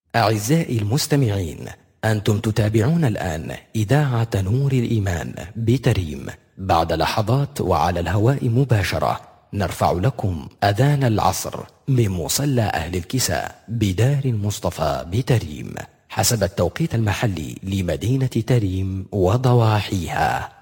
أعزائي المستمعين، أنتم تتابعون الآن إذاعة نور الإيمان بتريم. بعد لحظات وعلى الهواء مباشرة نرفع لكم أذان العصر من مصلى أهل الكساء بدار المصطفى بتريم حسب التوقيت المحلي لمدينة تريم وضواحيها.